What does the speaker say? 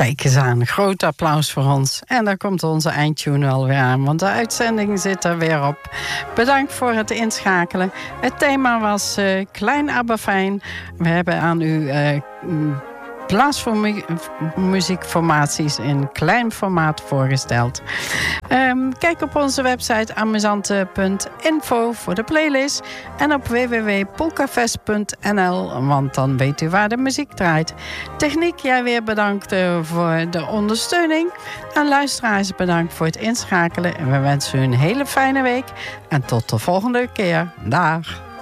Kijk eens aan, groot applaus voor ons. En daar komt onze eindtune alweer aan, want de uitzending zit er weer op. Bedankt voor het inschakelen. Het thema was Klein aber Fijn. We hebben aan u blaasmuziekformaties in klein formaat voorgesteld. Kijk op onze website amusante.info voor de playlist en op www.polkafest.nl, want dan weet u waar de muziek draait. Techniek, jij weer bedankt voor de ondersteuning. En luisteraars, bedankt voor het inschakelen. En we wensen u een hele fijne week. En tot de volgende keer. Dag.